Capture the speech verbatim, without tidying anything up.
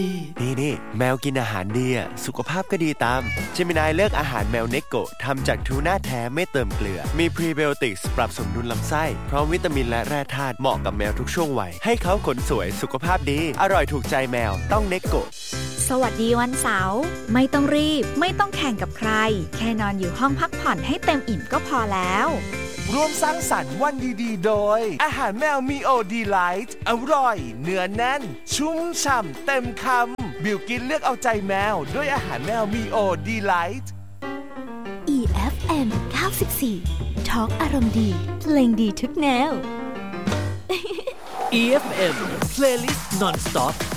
นี่นี่แมวกินอาหารดีอ่ะสุขภาพก็ดีตามเจมินายเลือกอาหารแมวเนโกะทำจากทูน่าแท้ไม่เติมเกลือมีพรีไบโอติกส์ปรับสมดุลลำไส้พร้อมวิตามินและแร่ธาตุเหมาะกับแมวทุกช่วงวัยให้เขาขนสวยสุขภาพดีอร่อยถูกใจแมวต้องเนโกะสวัสดีวันเสาร์ไม่ต้องรีบไม่ต้องแข่งกับใครแค่นอนอยู่ห้องพักผ่อนให้เต็มอิ่มก็พอแล้วร่วมสร้างสรรค์วันดีๆโดยอาหารแมวมีโอดีไลท์อร่อยเนื้อแน่นชุ่มฉ่ำเต็มคำบิวกินเลือกเอาใจแมวด้วยอาหารแมวมีโอดีไลท์อี เอฟ เอ็ม เก้าสิบสี่ Talk อารมณ์ดีเพลงดีทุกแนวอี เอฟ เอ็ม Playlist Non-Stop